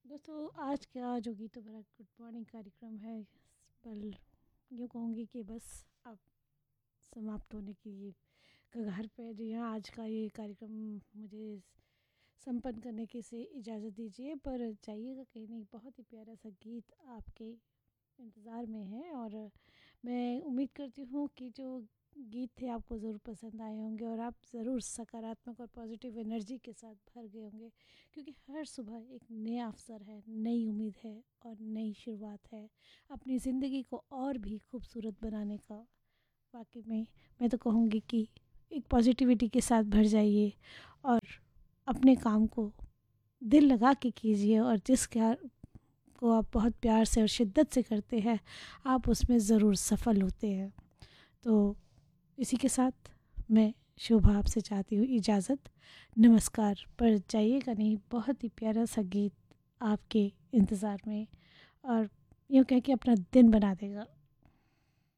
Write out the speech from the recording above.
दोस्तों, आज का जो गीतो भरा गुड मॉर्निंग कार्यक्रम है, बल यूँ कहूँगी कि बस अब समाप्त होने की ये कगार पे है। जी हाँ, आज का ये कार्यक्रम मुझे संपन्न करने की से इजाज़त दीजिए, पर जाइएगा कहीं नहीं। बहुत ही प्यारा सा गीत आपके इंतज़ार में है और मैं उम्मीद करती हूँ कि जो गीत थे आपको ज़रूर पसंद आए होंगे और आप ज़रूर सकारात्मक और पॉजिटिव एनर्जी के साथ भर गए होंगे, क्योंकि हर सुबह एक नया अवसर है, नई उम्मीद है और नई शुरुआत है अपनी ज़िंदगी को और भी खूबसूरत बनाने का। वाकई में मैं तो कहूँगी कि एक पॉजिटिविटी के साथ भर जाइए और अपने काम को दिल लगा के कीजिए, और जिस को आप बहुत प्यार से और शिद्दत से करते हैं आप उसमें ज़रूर सफल होते हैं। तो इसी के साथ मैं शोभा आपसे चाहती हूँ इजाज़त। नमस्कार। पर जाइएगा नहीं, बहुत ही प्यारा सा गीत आपके इंतज़ार में और यूँ कह के अपना दिन बना देगा।